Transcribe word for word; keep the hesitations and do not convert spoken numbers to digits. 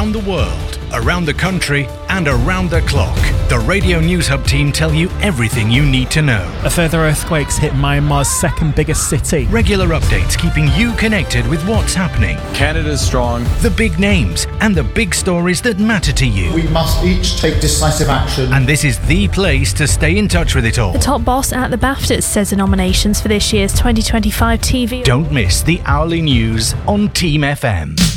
around the world, around the country, and around the clock. The Radio News Hub team tell you everything you need to know. A further earthquake's hit Myanmar's second biggest city. Regular updates keeping you connected with what's happening. Canada's strong. The big names and the big stories that matter to you. We must each take decisive action. And this is the place to stay in touch with it all. The top boss at the BAFTAs says the nominations for this year's twenty twenty-five T V. Don't miss the hourly news on Team F M.